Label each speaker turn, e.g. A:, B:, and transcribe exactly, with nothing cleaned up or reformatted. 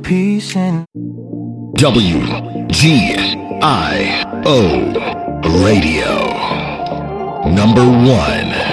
A: peace and
B: W G I O Radio. Number one.